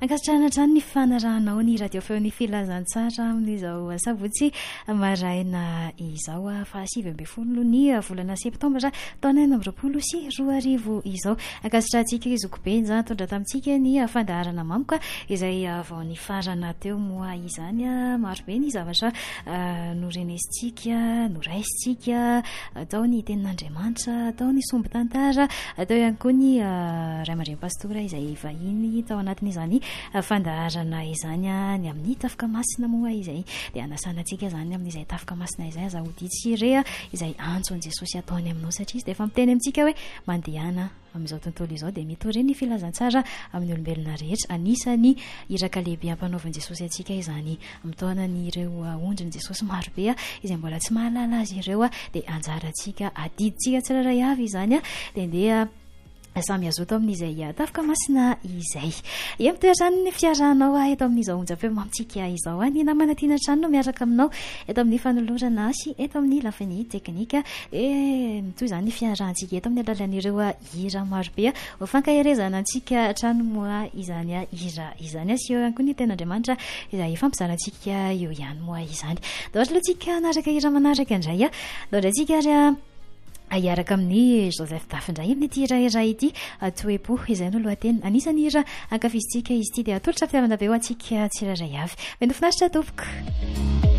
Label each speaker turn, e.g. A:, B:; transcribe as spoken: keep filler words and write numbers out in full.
A: ankasitranatrany ny fanarahanao ny radio feo ny filazantsara amin'izao sabotsy maraina izao fa sivy amby folo ny volana septambra taona enina amby roapolo sy roa arivo izao. Ankasitrantsika izoko benja tondra tamintsika ny fandaharana mamoka izay vao ny farana teo moa izany maro be ny zavatra norenesitsika noraisitsika atao ny tenin'Andriamanitra atao ny sombo tantara atao ihany koa ny ray aman-dreny pastora izay vahiny tao anatin'izany fandaharana izany ny amin'ny tafika masina moa izay dia anasanantsika zany amin'izay tafika masina izay azahoditsire izay antson'i Jesosy ataony aminao satria izy dia efa miteny amintsika hoe mandehana amin'izao tontolo izao dia mety ho reny ny filazantsara amin'ny olombelona rehetra anisany iraka lehibe ampanaovan'i Jesosy antsika izany mitaonan'ireo ondrin'i Jesosy maro be izay mbola tsy mahalala azy ireo dia anjarantsika adiditsika tsiraray avy izany dia ndeha samy azoto amin'izay tafika masina izay. Ia mitoetrany ny fiarahanao eto amin'izao onjam-peo mamitsika izao ny namana tiana trano no miaraka aminao eto amin'ny fanolorana sy eto amin'ny lafiny teknika e mitoy izany ny fiarahantsika eto amin'ny alalan'ireo hira maro be ho fankahirezana antsika trano moa izany hira izany sy eo ihany koa ny ten'Andriamanitra izay fampizarantsika eo ihany moa izany. Daholo alohantsika anaraka hira manaraka indray daholo antsika ary iaraka amin'ny Joseph Dafindray amin'ny ity hira iray ity toepo izay no lohateny anisany hira ankafizitsika izy ity dia atolotra fitiavana be ho antsika tsiraray avy. Mendo finaritra tompoko.